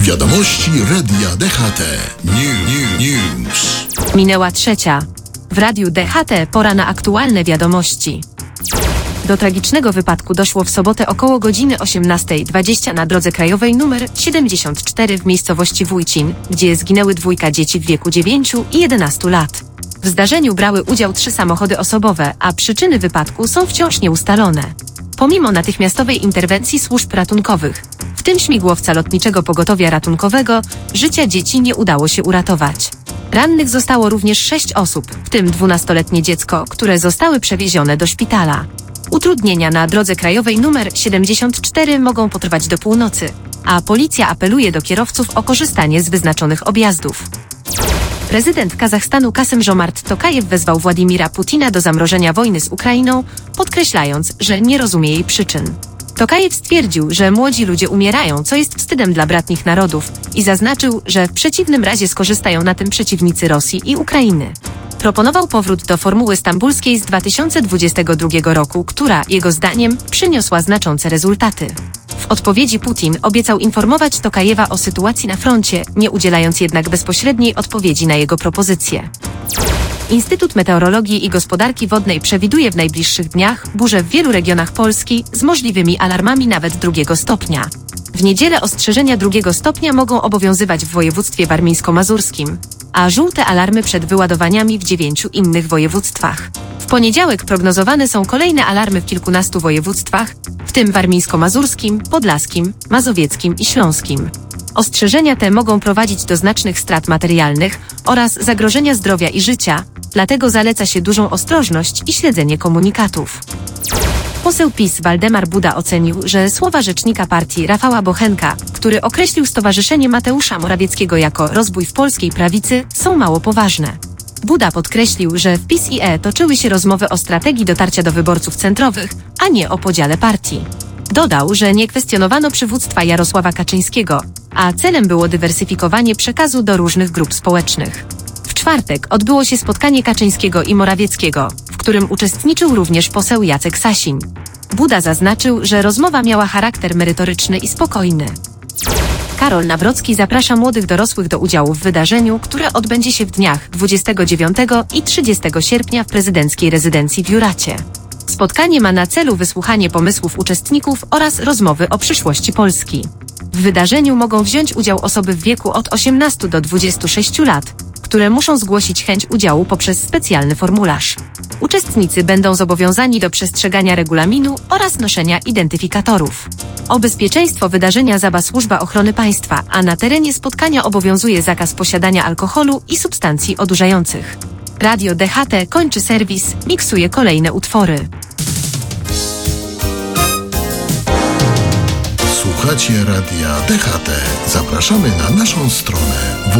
Wiadomości Radia DHT. News. Minęła 3:00. W Radiu DHT pora na aktualne wiadomości. Do tragicznego wypadku doszło w sobotę około godziny 18:20 na drodze krajowej nr 74 w miejscowości Wójcin, gdzie zginęły dwójka dzieci w wieku 9 i 11 lat. W zdarzeniu brały udział 3 samochody osobowe, a przyczyny wypadku są wciąż nieustalone. Pomimo natychmiastowej interwencji służb ratunkowych, w tym śmigłowca lotniczego pogotowia ratunkowego, życia dzieci nie udało się uratować. Rannych zostało również 6 osób, w tym 12-letnie dziecko, które zostały przewiezione do szpitala. Utrudnienia na drodze krajowej nr 74 mogą potrwać do północy, a policja apeluje do kierowców o korzystanie z wyznaczonych objazdów. Prezydent Kazachstanu Kasym-Żomart Tokajew wezwał Władimira Putina do zamrożenia wojny z Ukrainą, podkreślając, że nie rozumie jej przyczyn. Tokajew stwierdził, że młodzi ludzie umierają, co jest wstydem dla bratnich narodów, i zaznaczył, że w przeciwnym razie skorzystają na tym przeciwnicy Rosji i Ukrainy. Proponował powrót do formuły stambulskiej z 2022 roku, która, jego zdaniem, przyniosła znaczące rezultaty. W odpowiedzi Putin obiecał informować Tokajewa o sytuacji na froncie, nie udzielając jednak bezpośredniej odpowiedzi na jego propozycje. Instytut Meteorologii i Gospodarki Wodnej przewiduje w najbliższych dniach burze w wielu regionach Polski z możliwymi alarmami nawet 2 stopnia. W niedzielę ostrzeżenia 2 stopnia mogą obowiązywać w województwie warmińsko-mazurskim, a żółte alarmy przed wyładowaniami w 9 innych województwach. W poniedziałek prognozowane są kolejne alarmy w kilkunastu województwach, w tym warmińsko-mazurskim, podlaskim, mazowieckim i śląskim. Ostrzeżenia te mogą prowadzić do znacznych strat materialnych oraz zagrożenia zdrowia i życia, dlatego zaleca się dużą ostrożność i śledzenie komunikatów. Poseł PiS Waldemar Buda ocenił, że słowa rzecznika partii Rafała Bochenka, który określił Stowarzyszenie Mateusza Morawieckiego jako rozbój w polskiej prawicy, są mało poważne. Buda podkreślił, że w PiS i toczyły się rozmowy o strategii dotarcia do wyborców centrowych, a nie o podziale partii. Dodał, że nie kwestionowano przywództwa Jarosława Kaczyńskiego, a celem było dywersyfikowanie przekazu do różnych grup społecznych. W czwartek odbyło się spotkanie Kaczyńskiego i Morawieckiego, w którym uczestniczył również poseł Jacek Sasin. Buda zaznaczył, że rozmowa miała charakter merytoryczny i spokojny. Karol Nawrocki zaprasza młodych dorosłych do udziału w wydarzeniu, które odbędzie się w dniach 29 i 30 sierpnia w prezydenckiej rezydencji w Juracie. Spotkanie ma na celu wysłuchanie pomysłów uczestników oraz rozmowy o przyszłości Polski. W wydarzeniu mogą wziąć udział osoby w wieku od 18 do 26 lat, które muszą zgłosić chęć udziału poprzez specjalny formularz. Uczestnicy będą zobowiązani do przestrzegania regulaminu oraz noszenia identyfikatorów. O bezpieczeństwo wydarzenia zadba Służba Ochrony Państwa, a na terenie spotkania obowiązuje zakaz posiadania alkoholu i substancji odurzających. Radio DHT kończy serwis, miksuje kolejne utwory. Słuchacie Radia DHT. Zapraszamy na naszą stronę